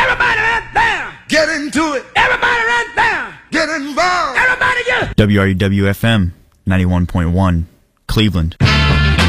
Everybody right there. Get into it. Everybody right there. Get involved. Everybody just. WRUW-FM 91.1, Cleveland.